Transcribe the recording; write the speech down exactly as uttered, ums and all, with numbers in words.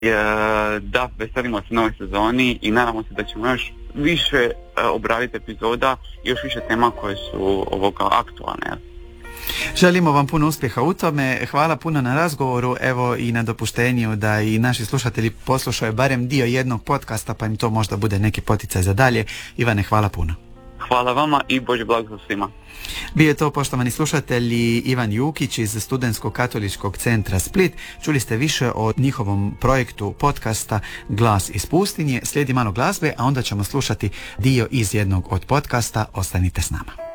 Da, veselimo se novoj sezoni i nadamo se da ćemo još više obraditi epizoda i još više tema koje su ovoga aktualne. Želimo vam puno uspjeha u tome, hvala puno na razgovoru, evo i na dopuštenju da i naši slušatelji poslušaju barem dio jednog podcasta, pa im to možda bude neki poticaj za dalje. Ivane, hvala puno. Hvala vama i Božji blagoslov svima. Bio je to, poštovani slušatelji, Ivan Jukić iz Studentskog katoličkog centra Split. Čuli ste više o njihovom projektu podcasta Glas iz pustinje. Slijedi malo glazbe, a onda ćemo slušati dio iz jednog od podcasta. Ostanite s nama.